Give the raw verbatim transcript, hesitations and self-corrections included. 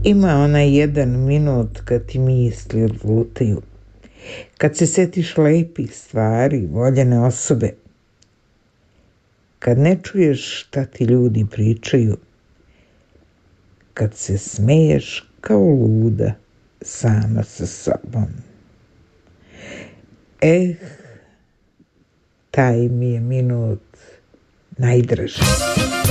Ima onaj jedan minut kad ti misli odlutaju, kad se setiš lepih stvari, voljene osobe, kad ne čuješ šta ti ljudi pričaju, kad se smeješ kao luda sama sa sobom. Eh, taj mi je minut najdraži.